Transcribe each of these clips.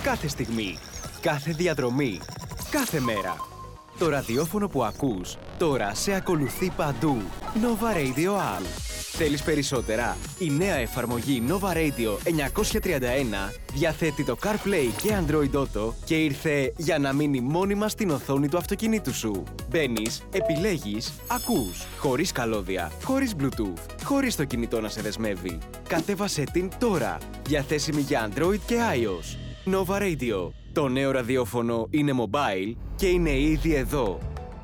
Κάθε στιγμή, κάθε διαδρομή, κάθε μέρα. Το ραδιόφωνο που ακούς τώρα σε ακολουθεί παντού. Nova Radio All. Θέλεις περισσότερα? Η νέα εφαρμογή Nova Radio 931 διαθέτει το CarPlay και Android Auto και ήρθε για να μείνει μόνιμα στην οθόνη του αυτοκινήτου σου. Μπαίνεις, επιλέγεις, ακούς, χωρίς καλώδια, χωρίς Bluetooth, χωρίς το κινητό να σε δεσμεύει. Κατέβασέ την τώρα, διαθέσιμη για Android και iOS. Nova Radio. Το νέο ραδιόφωνο είναι mobile και είναι ήδη εδώ.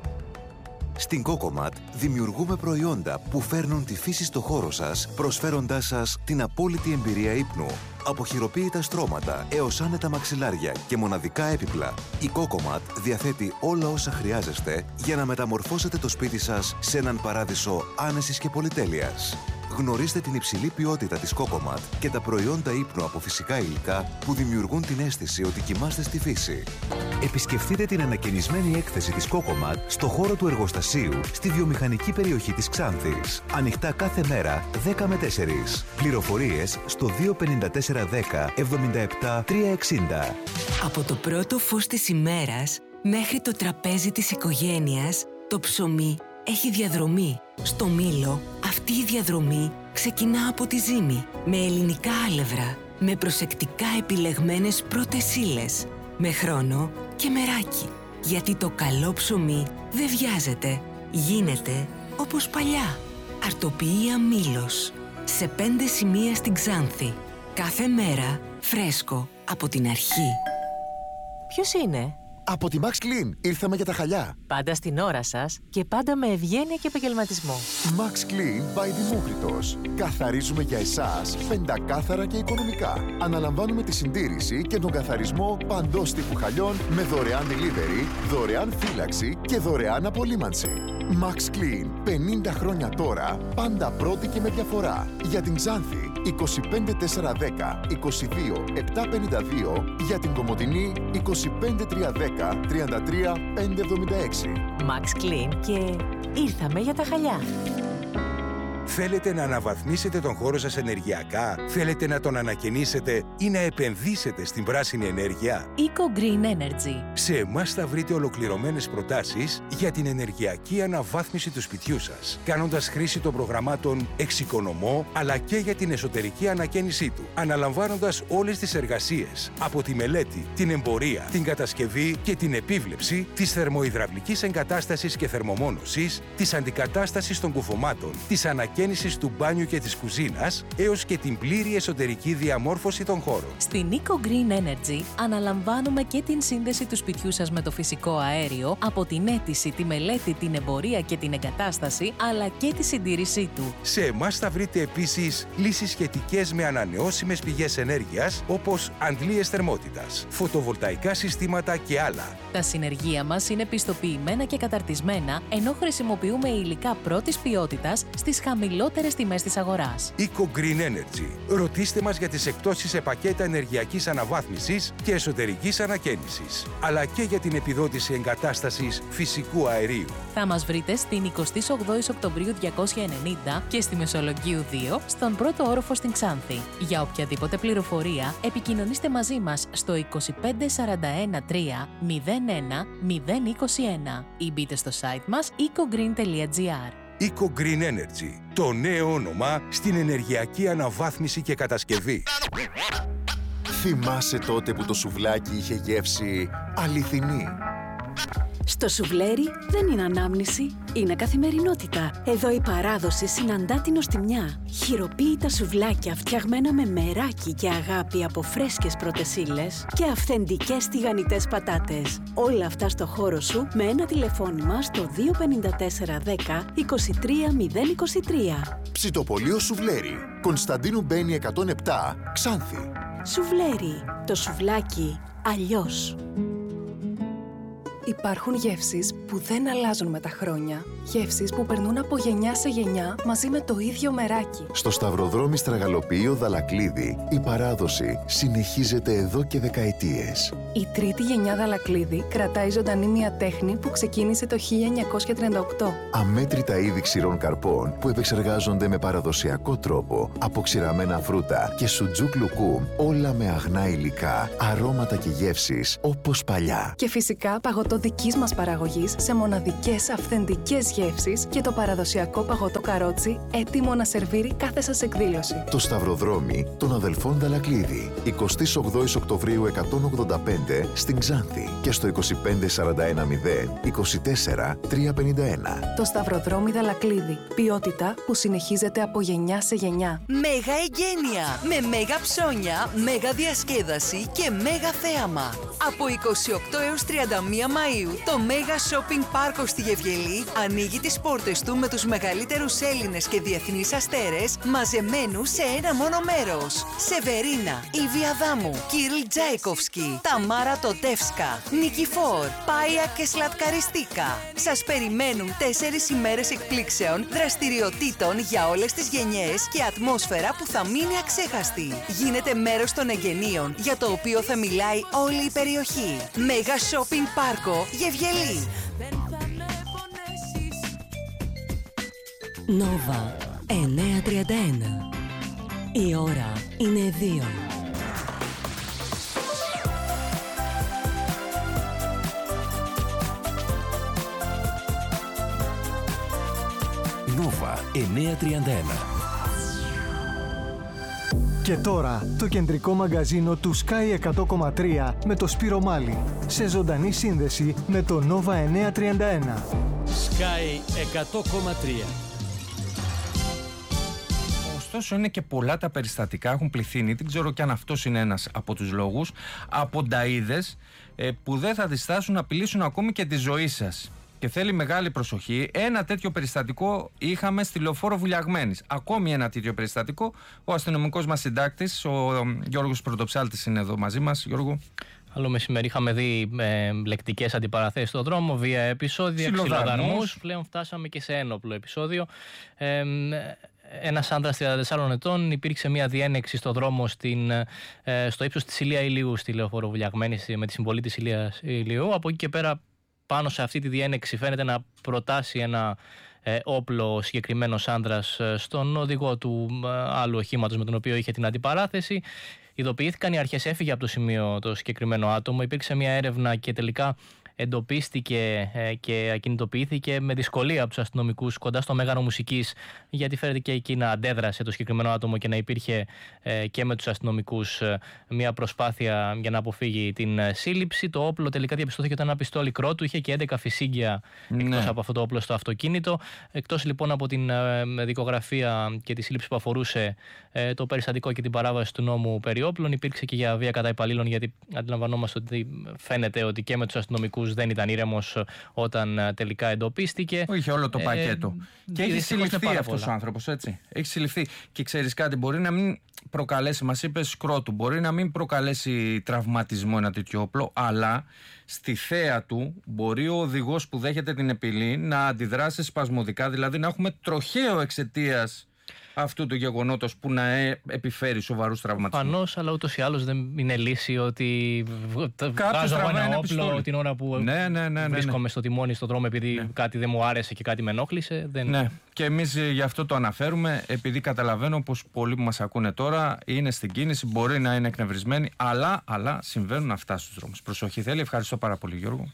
Στην Cocomat δημιουργούμε προϊόντα που φέρνουν τη φύση στο χώρο σας, προσφέροντάς σας την απόλυτη εμπειρία ύπνου. Από χειροποίητα στρώματα έως άνετα μαξιλάρια και μοναδικά έπιπλα, η Cocomat διαθέτει όλα όσα χρειάζεστε για να μεταμορφώσετε το σπίτι σας σε έναν παράδεισο άνεσης και πολυτέλειας. Γνωρίστε την υψηλή ποιότητα της Cocomat και τα προϊόντα ύπνου από φυσικά υλικά που δημιουργούν την αίσθηση ότι κοιμάστε στη φύση. Επισκεφτείτε την ανακαινισμένη έκθεση της Cocomat στο χώρο του εργοστασίου στη βιομηχανική περιοχή της Ξάνθης. Ανοιχτά κάθε μέρα 10 με 4. Πληροφορίες στο 25410 77 360. Από το πρώτο φως της ημέρας μέχρι το τραπέζι της οικογένειας, το ψωμί έχει διαδρομή. Στο Μήλο, αυτή η διαδρομή ξεκινά από τη ζύμη, με ελληνικά άλευρα, με προσεκτικά επιλεγμένες πρώτες ύλες, με χρόνο και μεράκι. Γιατί το καλό ψωμί δεν βιάζεται, γίνεται όπως παλιά. Αρτοποιία Μήλος, σε 5 σημεία στην Ξάνθη. Κάθε μέρα φρέσκο από την αρχή. Ποιος είναι? Από τη Max Clean ήρθαμε για τα χαλιά. Πάντα στην ώρα σας και πάντα με ευγένεια και επαγγελματισμό. Max Clean by Δημόκριτος. Καθαρίζουμε για εσάς πεντακάθαρα και οικονομικά. Αναλαμβάνουμε τη συντήρηση και τον καθαρισμό παντός τύπου χαλιών με δωρεάν delivery, δωρεάν φύλαξη και δωρεάν απολύμανση. Max Clean. 50 χρόνια τώρα, πάντα πρώτη και με διαφορά. Για την Ξάνθη 25410 22 752, για την Κομοτηνή 25310 33 576. Max Clean και ήρθαμε για τα χαλιά. Θέλετε να αναβαθμίσετε τον χώρο σας ενεργειακά? Θέλετε να τον ανακαινήσετε ή να επενδύσετε στην πράσινη ενέργεια? Eco Green Energy. Σε εμάς θα βρείτε ολοκληρωμένες προτάσεις για την ενεργειακή αναβάθμιση του σπιτιού σας, κάνοντας χρήση των προγραμμάτων Εξοικονομώ, αλλά και για την εσωτερική ανακαίνισή του, αναλαμβάνοντας όλες τις εργασίες, από τη μελέτη, την εμπορία, την κατασκευή και την επίβλεψη της θερμοϊδραυλικής εγκατάστασης και θερμομόνωσης, της αντικατάστασης των κουφωμάτων, της ανακαίνισης του μπάνιου και της κουζίνας, έως και την πλήρη εσωτερική διαμόρφωση των χώρων. Στην Eco Green Energy αναλαμβάνουμε και την σύνδεση του σπιτιού σας με το φυσικό αέριο, από την αίτηση, τη μελέτη, την εμπορία και την εγκατάσταση, αλλά και τη συντήρησή του. Σε εμάς θα βρείτε επίσης λύσεις σχετικές με ανανεώσιμες πηγές ενέργειας, όπως αντλίες θερμότητας, φωτοβολταϊκά συστήματα και άλλα. Τα συνεργεία μας είναι πιστοποιημένα και καταρτισμένα, ενώ χρησιμοποιούμε υλικά πρώτης ποιότητας στις χαμηλότερες τιμές της αγοράς. Eco Green Energy. Ρωτήστε μας για τις εκπτώσεις σε πακέτα ενεργειακής αναβάθμισης και εσωτερικής ανακαίνισης, αλλά και για την επιδότηση εγκατάστασης φυσικού αερίου. Θα μας βρείτε στην 28 Οκτωβρίου 290 και στη Μεσολογγίου 2, στον πρώτο όροφο στην Ξάνθη. Για οποιαδήποτε πληροφορία, επικοινωνήστε μαζί μας στο 2541 3 01 021 ή μπείτε στο site μας ecogreen.gr. Eco Green Energy. Το νέο όνομα στην ενεργειακή αναβάθμιση και κατασκευή. Θυμάσαι τότε που το σουβλάκι είχε γεύση αληθινή? Στο σουβλέρι δεν είναι ανάμνηση, είναι καθημερινότητα. Εδώ η παράδοση συναντά την νοστιμιά. Χειροποίητα σουβλάκια φτιαγμένα με μεράκι και αγάπη από φρέσκες πρώτες ύλες και αυθεντικές τηγανιτές πατάτες. Όλα αυτά στο χώρο σου με ένα τηλεφώνημα στο 25410 23023. Ψητοπολείο Σουβλέρι. Κωνσταντίνου Μπένη 107, Ξάνθη. Σουβλέρι. Το σουβλάκι αλλιώς. Υπάρχουν γεύσεις που δεν αλλάζουν με τα χρόνια. Γεύσεις που περνούν από γενιά σε γενιά μαζί με το ίδιο μεράκι. Στο Σταυροδρόμι Στραγαλοποιείο Δαλακλίδη, η παράδοση συνεχίζεται εδώ και δεκαετίες. Η τρίτη γενιά Δαλακλίδη κρατάει ζωντανή μια τέχνη που ξεκίνησε το 1938. Αμέτρητα είδη ξηρών καρπών που επεξεργάζονται με παραδοσιακό τρόπο, από ξηραμένα φρούτα και σουτζούκ λουκούμ, όλα με αγνά υλικά, αρώματα και γεύσεις όπως παλιά. Και φυσικά παγωτό δικής μας παραγωγής σε μοναδικές αυθεντικές γεύσεις και το παραδοσιακό παγωτό καρότσι έτοιμο να σερβίρει κάθε σας εκδήλωση. Το Σταυροδρόμι των αδελφών Δαλακλίδη. 28 Οκτωβρίου 185 στην Ξάνθη και στο 25410 24 351. Το Σταυροδρόμι Δαλακλίδη. Ποιότητα που συνεχίζεται από γενιά σε γενιά. Μέγα εγγένεια με μέγα ψώνια, μέγα διασκέδαση και μέγα θέαμα. Από 28 έως 31 Μαΐου το Μέγα Shopping Πάρκο στη Γευγελή ανοίγει τις πόρτες του με τους μεγαλύτερους Έλληνες και διεθνείς αστέρες μαζεμένους σε ένα μόνο μέρος. Σεβερίνα, Ιβι Αδάμου, Κίρλ Τζάικοφσκι, Ταμάρα Τοτεύσκα, Νικηφόρ, Πάια και Σλατκαριστίκα. Σας περιμένουν 4 ημέρες εκπλήξεων, δραστηριοτήτων για όλες τις γενιές και ατμόσφαιρα που θα μείνει αξέχαστη. Γίνετε μέρος των εγγενείων για το οποίο θα μιλάει όλη η περιοχή. Μέγα Shopping Πάρκο Γευγελή. Νόβα 931. Η ώρα είναι 2. Νόβα 931. Και τώρα το κεντρικό μαγκαζίνο του Sky 100,3 με το Σπύρο Μάλι σε ζωντανή σύνδεση με το Nova 931. Sky 100,3. Ωστόσο είναι και πολλά τα περιστατικά, έχουν πληθύνει, δεν ξέρω κι αν αυτός είναι ένας από τους λόγους, από νταΐδες που δεν θα διστάσουν να απειλήσουν ακόμη και τη ζωή σας. Και θέλει μεγάλη προσοχή. Ένα τέτοιο περιστατικό είχαμε στη Λεωφόρο Βουλιαγμένης. Ακόμη ένα τέτοιο περιστατικό. Ο αστυνομικός μας συντάκτης, ο Γιώργος Πρωτοψάλτης, είναι εδώ μαζί μας. Γιώργο. Άλλο μεσημέρι είχαμε δει λεκτικές αντιπαραθέσεις στον δρόμο, βία επεισόδια, ξυλοδαρμούς. Πλέον φτάσαμε και σε ένοπλο επεισόδιο. Ένας άντρας 34 ετών, υπήρξε μια διένεξη στο δρόμο στο ύψος της Ηλία Ηλίου στη Λεωφόρο Βουλιαγμένης με τη συμβολή της Ηλίας Ηλίου. Από εκεί και πέρα, πάνω σε αυτή τη διένεξη φαίνεται να προτάσει ένα όπλο ο συγκεκριμένος άντρας στον οδηγό του άλλου οχήματος με τον οποίο είχε την αντιπαράθεση. Ειδοποιήθηκαν οι αρχές, έφυγε από το σημείο το συγκεκριμένο άτομο. Υπήρξε μια έρευνα και τελικά εντοπίστηκε και ακινητοποιήθηκε με δυσκολία από τους αστυνομικούς κοντά στο Μέγαρο Μουσικής, γιατί φαίνεται και εκεί να αντέδρασε το συγκεκριμένο άτομο και να υπήρχε και με τους αστυνομικούς μια προσπάθεια για να αποφύγει την σύλληψη. Το όπλο τελικά διαπιστώθηκε ότι ήταν ένα πιστόλι κρότου, είχε και 11 φυσίγγια εκτός από αυτό το όπλο στο αυτοκίνητο. Εκτός λοιπόν από την δικογραφία και τη σύλληψη που αφορούσε το περιστατικό και την παράβαση του νόμου περί όπλων, υπήρξε και για βία κατά υπαλλήλων, γιατί αντιλαμβανόμαστε ότι φαίνεται ότι και με τους αστυνομικούς δεν ήταν ήρεμος όταν τελικά εντοπίστηκε. Είχε όλο το πακέτο. Και έχει συλληφθεί αυτός ο άνθρωπος, έτσι. Έχει συλληφθεί. Και ξέρεις κάτι, μπορεί να μην προκαλέσει, μας είπες σκρότου, μπορεί να μην προκαλέσει τραυματισμό ένα τέτοιο όπλο, αλλά στη θέα του μπορεί ο οδηγός που δέχεται την επιλή να αντιδράσει σπασμωδικά, δηλαδή να έχουμε τροχαίο εξαιτίας αυτού του γεγονότος που να επιφέρει σοβαρούς τραυματισμούς. Προφανώς, αλλά ούτως ή άλλως δεν είναι λύση ότι βγάζω ένα όπλο την ώρα που βρίσκομαι στο τιμόνι στον δρόμο επειδή κάτι δεν μου άρεσε και κάτι με ενόχλησε. Ναι, και εμείς γι' αυτό το αναφέρουμε, επειδή καταλαβαίνω πως πολλοί που μας ακούνε τώρα είναι στην κίνηση, μπορεί να είναι εκνευρισμένοι, αλλά συμβαίνουν αυτά στους δρόμους. Προσοχή θέλει. Ευχαριστώ πάρα πολύ, Γιώργο.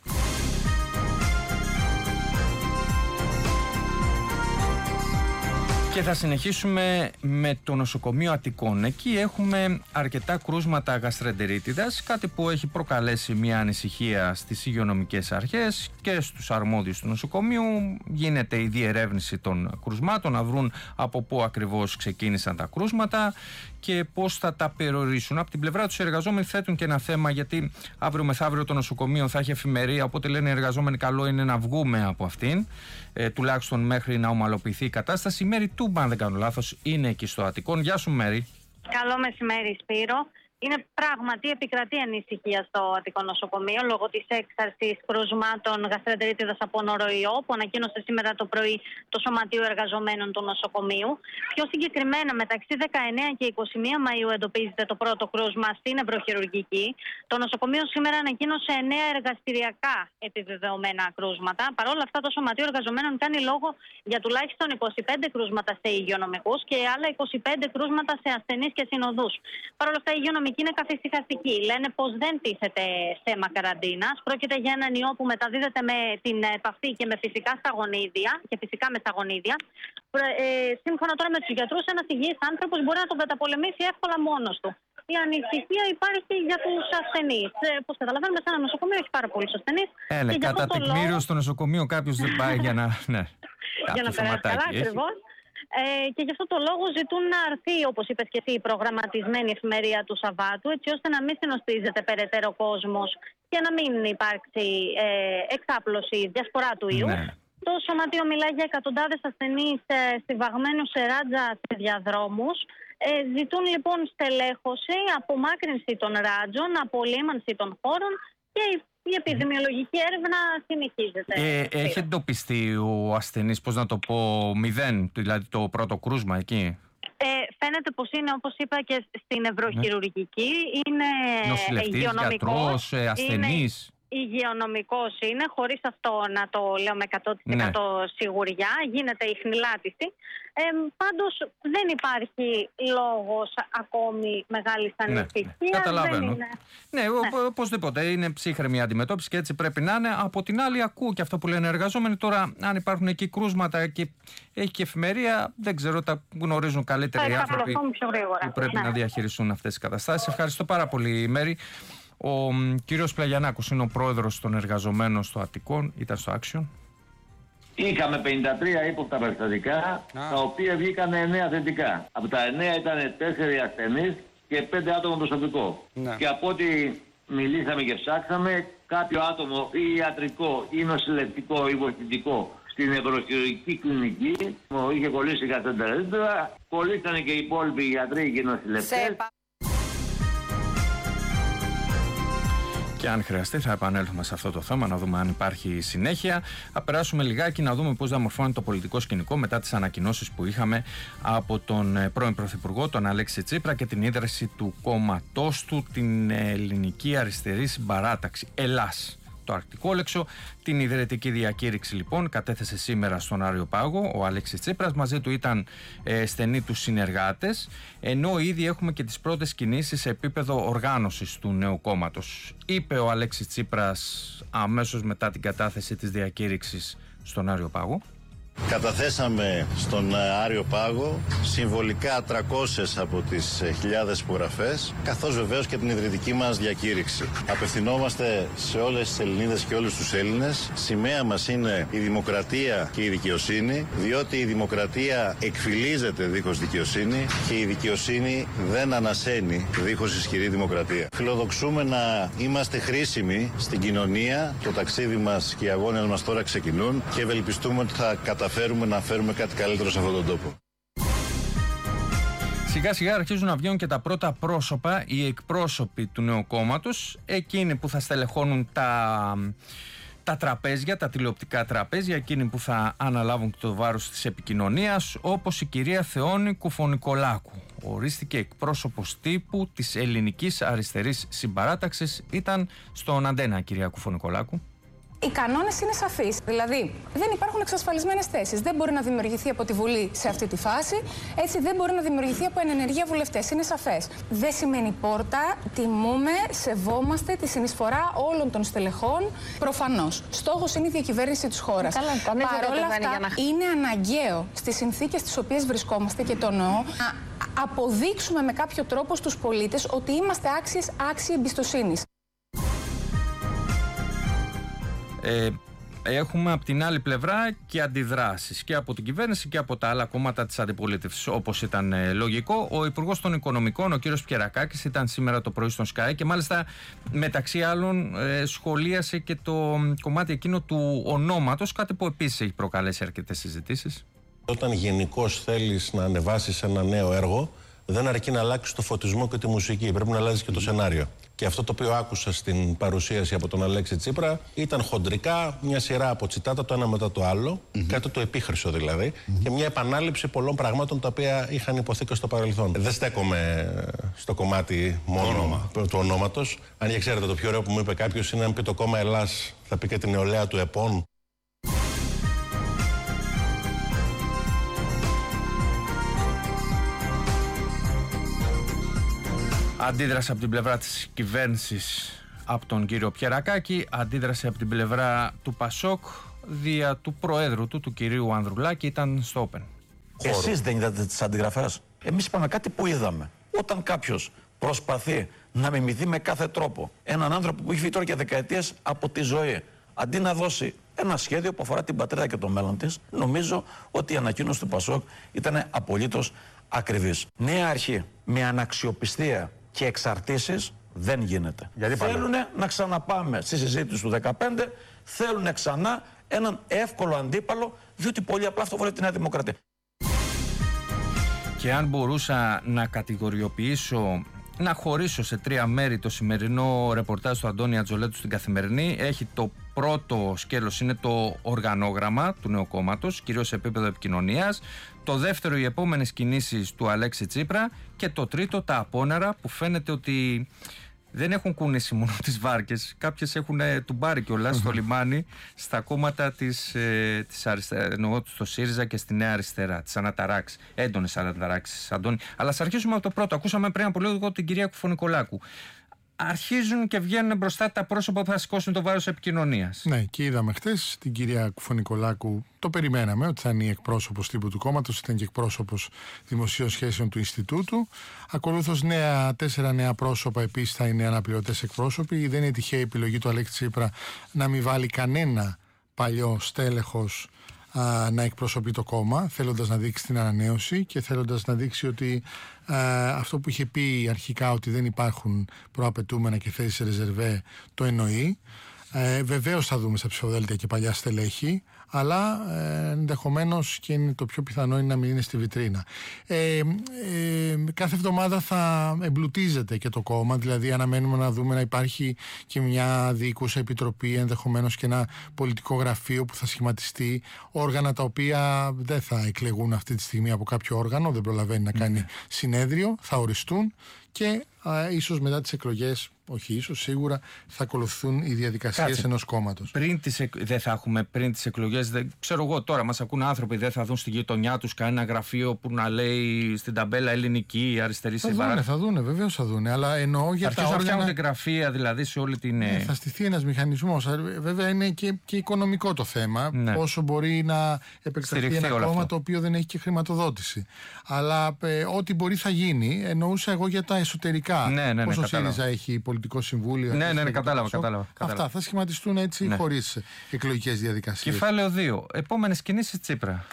Και θα συνεχίσουμε με το νοσοκομείο Αττικών. Εκεί έχουμε αρκετά κρούσματα γαστρεντερίτιδας, κάτι που έχει προκαλέσει μια ανησυχία στις υγειονομικές αρχές και στους αρμόδιους του νοσοκομείου. Γίνεται η διερεύνηση των κρούσματων, να βρουν από πού ακριβώς ξεκίνησαν τα κρούσματα και πώς θα τα περιορίσουν. Από την πλευρά τους οι εργαζόμενοι θέτουν και ένα θέμα, γιατί αύριο μεθαύριο το νοσοκομείο θα έχει εφημερία, οπότε λένε οι εργαζόμενοι καλό είναι να βγούμε από αυτήν, τουλάχιστον μέχρι να ομαλοποιηθεί η κατάσταση. Η Μέρη Τούμπα, αν δεν κάνω λάθος, είναι εκεί στο Αττικών. Γεια σου, Μέρη. Καλό μεσημέρι, Σπύρο. Είναι πράγματι επικρατεί ανησυχία στο Αττικό νοσοκομείο λόγω της έξαρσης κρούσματων γαστρεντερίτιδας από νοροϊό που ανακοίνωσε σήμερα το πρωί το Σωματείο Εργαζομένων του νοσοκομείου. Πιο συγκεκριμένα, μεταξύ 19 και 21 Μαΐου εντοπίζεται το πρώτο κρούσμα στην νευροχειρουργική. Το νοσοκομείο σήμερα ανακοίνωσε 9 εργαστηριακά επιβεβαιωμένα κρούσματα. Παρ' όλα αυτά, το Σωματείο Εργαζομένων κάνει λόγο για τουλάχιστον 25 κρούσματα σε υγειονομικούς και άλλα 25 κρούσματα σε ασθενείς και συνοδούς. Παρ' όλα αυτά, η υγειονομική είναι καθησυχαστική. Λένε πως δεν τίθεται θέμα καραντίνας. Πρόκειται για έναν ιό που μεταδίδεται με την επαφή και με φυσικά σταγονίδια και φυσικά με σταγονίδια. Σύμφωνα τώρα με τους γιατρούς, ένας υγιής άνθρωπος μπορεί να τον καταπολεμήσει εύκολα μόνος του. Η ανησυχία υπάρχει για τους ασθενείς. Πώς καταλαβαίνουμε, σε ένα νοσοκομείο έχει πάρα πολλούς ασθενείς. Κατά τεκμήριο στο νοσοκομείο κάποιος δεν πάει για να. Ναι, για να περάσει καλά, ακριβώς. Και γι' αυτό το λόγο ζητούν να αρθεί, όπως είπες και εσύ, η προγραμματισμένη εφημερία του Σαββάτου, έτσι ώστε να μην συνοστίζεται περαιτέρω κόσμος και να μην υπάρξει εξάπλωση, διασπορά του ιού. Ναι. Το Σωματείο μιλάει για εκατοντάδες ασθενείς στιβαγμένους σε ράτζα σε διαδρόμους. Ζητούν λοιπόν στελέχωση, απομάκρυνση των ράτζων, απολύμανση των χώρων και η επιδημιολογική έρευνα συνεχίζεται. Έχει εντοπιστεί ο ασθενής, πώς να το πω, 0, δηλαδή το πρώτο κρούσμα εκεί? Φαίνεται πως είναι, όπως είπα και στην ευρωχειρουργική, είναι νοσηλευτής, γιατρός, ασθενής. Υγειονομικός είναι, χωρίς αυτό να το λέω με 100% σιγουριά, γίνεται η χνηλάτιση. Πάντως δεν υπάρχει λόγος ακόμη μεγάλης ανησυχίας. Καταλαβαίνω. Ναι, οπωσδήποτε είναι ψύχρεμη η αντιμετώπιση και έτσι πρέπει να είναι. Από την άλλη ακούω και αυτό που λένε εργαζόμενοι. Τώρα αν υπάρχουν εκεί κρούσματα και έχει και εφημερία, δεν ξέρω, τα γνωρίζουν καλύτερα οι άνθρωποι που πρέπει να διαχειριστούν αυτές τις καταστάσεις. Ευχαριστώ πάρα πολύ, Μέρη. Ο κύριος Πλαγιαννάκος είναι ο πρόεδρος των εργαζομένων στο Αττικό, ήταν στο Action. Είχαμε 53 ύποπτα περιστατικά, τα οποία βγήκαν 9 θετικά. Από τα 9 ήταν 4 ασθενείς και 5 άτομα προσωπικό. Και από ό,τι μιλήσαμε και ψάξαμε, κάποιο άτομο ή ιατρικό ή νοσηλευτικό ή βοηθητικό στην ευρωχειρουργική κλινική είχε κολλήσει γαστρεντερίτιδα, κολλήσανε και οι υπόλοιποι γιατροί και οι νοσηλευτές. Και αν χρειαστεί θα επανέλθουμε σε αυτό το θέμα, να δούμε αν υπάρχει συνέχεια. Θα περάσουμε λιγάκι να δούμε πώς διαμορφώνεται το πολιτικό σκηνικό μετά τις ανακοινώσεις που είχαμε από τον πρώην Πρωθυπουργό, τον Αλέξη Τσίπρα, και την ίδρυση του κόμματός του, την Ελληνική Αριστερή Συμπαράταξη, ΕΛΑΣ. Το Αρκτικόλεξο. Την ιδρυτική διακήρυξη λοιπόν κατέθεσε σήμερα στον Άριο Πάγο ο Αλέξης Τσίπρας. Μαζί του ήταν στενοί τους συνεργάτες, ενώ ήδη έχουμε και τις πρώτες κινήσεις σε επίπεδο οργάνωσης του νέου κόμματος. Είπε ο Αλέξης Τσίπρας αμέσως μετά την κατάθεση της διακήρυξης στον Άριο Πάγο. Καταθέσαμε στον Άριο Πάγο συμβολικά 300 από τις χιλιάδες υπογραφές, καθώς βεβαίως και την ιδρυτική μας διακήρυξη. Απευθυνόμαστε σε όλες τις Ελληνίδες και όλους τους Έλληνες. Σημαία μας είναι η δημοκρατία και η δικαιοσύνη, διότι η δημοκρατία εκφυλίζεται δίχως δικαιοσύνη και η δικαιοσύνη δεν ανασένει δίχως ισχυρή δημοκρατία. Φιλοδοξούμε να είμαστε χρήσιμοι στην κοινωνία. Το ταξίδι μας και οι αγώνες μας τώρα ξεκινούν και ευελπιστούμε ότι θα καταφέρουμε να φέρουμε κάτι καλύτερο σε αυτόν τον τόπο. Σιγά σιγά αρχίζουν να βγαίνουν και τα πρώτα πρόσωπα, οι εκπρόσωποι του νέου κόμματος, εκείνοι που θα στελεχώνουν τα τραπέζια, τα τηλεοπτικά τραπέζια, εκείνοι που θα αναλάβουν το βάρος της επικοινωνίας, όπως η κυρία Θεόνη Κουφονικολάκου. Ορίστηκε εκπρόσωπος τύπου της Ελληνικής Αριστερής Συμπαράταξης. Ήταν στον Αντένα, κυρία Κουφονικολάκου. Οι κανόνες είναι σαφείς. Δηλαδή, δεν υπάρχουν εξασφαλισμένες θέσεις. Δεν μπορεί να δημιουργηθεί από τη Βουλή σε αυτή τη φάση. Έτσι, δεν μπορεί να δημιουργηθεί από ενεργεία βουλευτές. Είναι σαφές. Δεν σημαίνει πόρτα. Τιμούμε, σεβόμαστε τη συνεισφορά όλων των στελεχών. Προφανώς. Στόχος είναι η διακυβέρνηση της χώρας. Παρ' όλα αυτά, είναι αναγκαίο στις συνθήκες στις οποίες βρισκόμαστε, και το εννοώ, να αποδείξουμε με κάποιο τρόπο στους πολίτες ότι είμαστε άξιοι εμπιστοσύνης. Έχουμε από την άλλη πλευρά και αντιδράσεις και από την κυβέρνηση και από τα άλλα κόμματα της αντιπολίτευσης, όπως ήταν λογικό. Ο Υπουργός των Οικονομικών, ο κύριος Πιερακάκης, ήταν σήμερα το πρωί στον Sky και μάλιστα μεταξύ άλλων σχολίασε και το κομμάτι εκείνο του ονόματος, κάτι που επίσης έχει προκαλέσει αρκετές συζητήσεις. Όταν γενικώς θέλεις να ανεβάσεις ένα νέο έργο, δεν αρκεί να αλλάξει το φωτισμό και τη μουσική. Πρέπει να αλλάζει και το σενάριο. Και αυτό το οποίο άκουσα στην παρουσίαση από τον Αλέξη Τσίπρα ήταν χοντρικά μια σειρά από τσιτάτα το ένα μετά το άλλο, κάτι το επίχρυσο δηλαδή, και μια επανάληψη πολλών πραγμάτων τα οποία είχαν υποθεί και στο παρελθόν. Δεν στέκομαι στο κομμάτι μόνο του ονόματος. Αν και ξέρετε, το πιο ωραίο που μου είπε κάποιος είναι αν πει το κόμμα Ελλάς, θα πει και την νεολαία του ΕΠΟΝ. Αντίδραση από την πλευρά της κυβέρνησης από τον κύριο Πιερακάκη, αντίδραση από την πλευρά του Πασόκ δια του προέδρου του κυρίου Ανδρουλάκη, ήταν στο Open. Εσείς δεν είδατε τις αντιγραφές? Εμείς είπαμε κάτι που είδαμε. Όταν κάποιος προσπαθεί να μιμηθεί με κάθε τρόπο έναν άνθρωπο που έχει φύγει τώρα και δεκαετίες από τη ζωή, αντί να δώσει ένα σχέδιο που αφορά την πατρίδα και το μέλλον της, νομίζω ότι η ανακοίνωση του Πασόκ ήταν απολύτως ακριβής. Νέα αρχή με αναξιοπιστία και εξαρτήσεις δεν γίνεται. Θέλουν να ξαναπάμε στη συζήτηση του 2015, θέλουν ξανά έναν εύκολο αντίπαλο, διότι πολύ απλά αυτό βολεύει τη Νέα Δημοκρατία. Και αν μπορούσα να κατηγοριοποιήσω, να χωρίσω σε 3 μέρη το σημερινό ρεπορτάζ του Αντώνη Ατζολέτου στην Καθημερινή, έχει το πρώτο σκέλος είναι το οργανόγραμμα του νέου κόμματος, κυρίως σε επίπεδο επικοινωνίας. Το δεύτερο, οι επόμενες κινήσεις του Αλέξη Τσίπρα. Και το τρίτο, τα απόνερα, που φαίνεται ότι δεν έχουν κουνήσει μόνο τις βάρκες. Κάποιες έχουν τουμπάρει κιόλας στο λιμάνι, στα κόμματα της αριστεράς, εννοώ στο ΣΥΡΙΖΑ και στη Νέα Αριστερά, τις αναταράξεις, έντονες αναταράξεις, Αντώνη. Αλλά ας αρχίσουμε από το πρώτο. Ακούσαμε πριν από λίγο την κυρία Κουφωνικολάκου. Αρχίζουν και βγαίνουν μπροστά τα πρόσωπα που θα σηκώσουν το βάρος επικοινωνίας. Ναι, και είδαμε χτες την κυρία Κουφωνικολάκου. Το περιμέναμε ότι θα είναι η εκπρόσωπος τύπου του κόμματος, ήταν και εκπρόσωπος δημοσίων σχέσεων του Ινστιτούτου. Ακολούθως 4 νέα πρόσωπα επίσης θα είναι αναπληρωτές εκπρόσωποι. Δεν είναι τυχαία η επιλογή του Αλέξη Τσίπρα να μην βάλει κανένα παλιό στέλεχος να εκπροσωπεί το κόμμα, θέλοντας να δείξει την ανανέωση και θέλοντας να δείξει ότι αυτό που είχε πει αρχικά ότι δεν υπάρχουν προαπαιτούμενα και θέσεις σε ρεζερβέ το εννοεί. Βεβαίως θα δούμε στα ψηφοδέλτια και παλιά στελέχη, αλλά ενδεχομένως και είναι το πιο πιθανό είναι να μην είναι στη βιτρίνα. Κάθε εβδομάδα θα εμπλουτίζεται και το κόμμα, δηλαδή αναμένουμε να δούμε να υπάρχει και μια διοικούσα επιτροπή, ενδεχομένως και ένα πολιτικό γραφείο που θα σχηματιστεί, όργανα τα οποία δεν θα εκλεγούν αυτή τη στιγμή από κάποιο όργανο, δεν προλαβαίνει να κάνει συνέδριο, θα οριστούν και ίσως μετά τις εκλογές, όχι ίσως, σίγουρα θα ακολουθούν οι διαδικασίες ενός κόμματος. Δεν θα έχουμε πριν τις εκλογές, ξέρω εγώ τώρα, μας ακούν άνθρωποι, δεν θα δουν στη γειτονιά τους κανένα γραφείο που να λέει στην ταμπέλα ελληνική, αριστερή συμπαράσταση? Θα δούνε, βεβαίως θα δούνε, αλλά εννοώ για τα όργανα. Θα φτιάχνονται γραφεία δηλαδή σε όλη την. Θα στηθεί ένας μηχανισμός. Βέβαια είναι και οικονομικό το θέμα. Ναι. Πόσο μπορεί να επεκταθεί ένα κόμμα το οποίο δεν έχει και χρηματοδότηση. Αλλά ό,τι μπορεί θα γίνει. Εννοούσα εγώ για τα εσωτερικά. Πόσο ο ΣΥΡΙΖΑ έχει πολιτικό συμβούλιο. Ναι, κατάλαβα. Αυτά θα σχηματιστούν έτσι χωρίς εκλογικές διαδικασίες. Κεφάλαιο 2. Επόμενες κινήσεις Τσίπρα.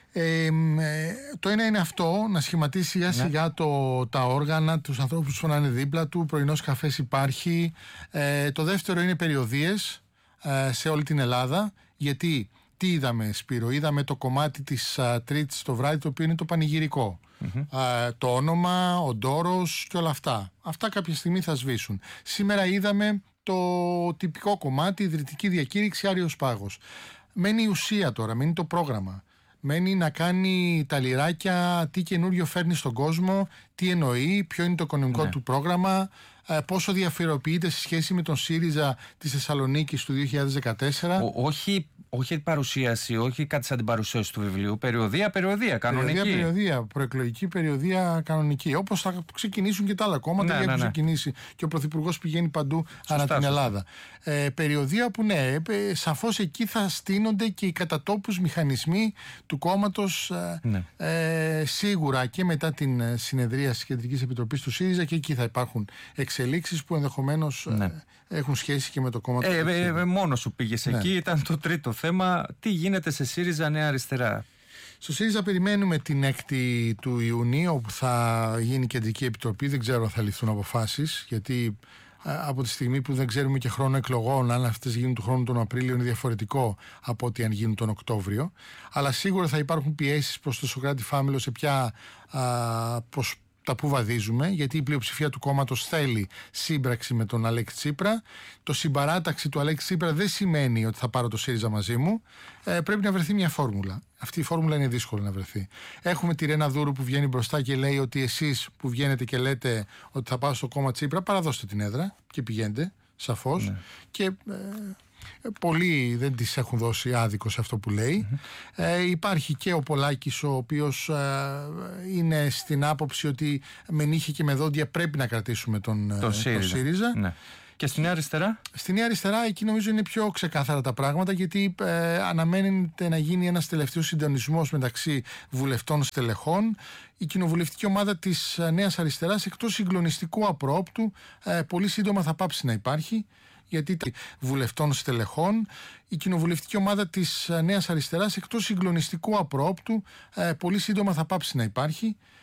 Το ένα είναι αυτό, να σχηματίσει σιγά σιγά τα όργανα, τους ανθρώπους που να είναι δίπλα του, πρωινός καφές υπάρχει. Το δεύτερο είναι περιοδίες σε όλη την Ελλάδα, γιατί τι είδαμε, Σπύρο? Είδαμε το κομμάτι της Τρίτης το βράδυ, το οποίο είναι το πανηγυρικό. Το όνομα, ο ντόρος και όλα αυτά. Αυτά κάποια στιγμή θα σβήσουν. Σήμερα είδαμε το τυπικό κομμάτι, ιδρυτική διακήρυξη, Άριος Πάγος. Μένει η ουσία τώρα, μένει το πρόγραμμα. Μένει να κάνει τα λιράκια, τι καινούριο φέρνει στον κόσμο, τι εννοεί, ποιο είναι το οικονομικό του πρόγραμμα, πόσο διαφοροποιείται σε σχέση με τον ΣΥΡΙΖΑ της Θεσσαλονίκης του 2014. Όχι παρουσίαση, όχι κάτι σαν την παρουσίαση του βιβλίου. Περιοδία, κανονική. Περιοδία, προεκλογική περιοδία κανονική. Όπως θα ξεκινήσουν και τα άλλα κόμματα, γιατί ξεκινήσει και ο Πρωθυπουργός πηγαίνει παντού ανά την Ελλάδα. Περιοδία που σαφώς εκεί θα στείνονται και οι κατατόπους μηχανισμοί του κόμματος, σίγουρα και μετά την συνεδρία της Κεντρικής Επιτροπής του ΣΥΡΙΖΑ, και εκεί θα υπάρχουν εξελίξεις που ενδεχομένως έχουν σχέση και με το κόμμα του. Μόνο σου πήγες εκεί, ήταν το τρίτο θέμα. Τι γίνεται σε ΣΥΡΙΖΑ Νέα Αριστερά? Στο ΣΥΡΙΖΑ περιμένουμε την 6η του Ιουνίου, όπου θα γίνει Κεντρική Επιτροπή. Δεν ξέρω αν θα ληφθούν αποφάσεις, γιατί από τη στιγμή που δεν ξέρουμε και χρόνο εκλογών, αν αυτές γίνουν του χρόνου τον Απρίλιο, είναι διαφορετικό από ότι αν γίνουν τον Οκτώβριο. Αλλά σίγουρα θα υπάρχουν πιέσεις προς το Σωκράτη Φάμελο σε ποια τα που βαδίζουμε, γιατί η πλειοψηφία του κόμματος θέλει σύμπραξη με τον Αλέξη Τσίπρα. Το συμπαράταξη του Αλέξη Τσίπρα δεν σημαίνει ότι θα πάρω το ΣΥΡΙΖΑ μαζί μου. Πρέπει να βρεθεί μια φόρμουλα. Αυτή η φόρμουλα είναι δύσκολη να βρεθεί. Έχουμε τη Ρένα Δούρου που βγαίνει μπροστά και λέει ότι εσείς που βγαίνετε και λέτε ότι θα πάω στο κόμμα Τσίπρα, παραδώστε την έδρα και πηγαίνετε, σαφώς. Ναι. Και πολλοί δεν της έχουν δώσει άδικο σε αυτό που λέει. Υπάρχει και ο Πολάκης, ο οποίος είναι στην άποψη ότι με νύχια και με δόντια πρέπει να κρατήσουμε τον ΣΥΡΙΖΑ. Ναι. Και στη Νέα Αριστερά? Στη Νέα Αριστερά εκεί νομίζω είναι πιο ξεκάθαρα τα πράγματα, γιατί αναμένεται να γίνει ένας τελευταίος συντονισμός μεταξύ βουλευτών στελεχών. Η κοινοβουλευτική ομάδα της Νέας Αριστεράς, εκτός συγκλονιστικού απρόπτου, πολύ σύντομα θα πάψει να υπάρχει. Γιατί βουλευτών στελεχών, η κοινοβουλευτική ομάδα της Νέας Αριστεράς, εκτός συγκλονιστικού απρόπτου, πολύ σύντομα θα πάψει να υπάρχει.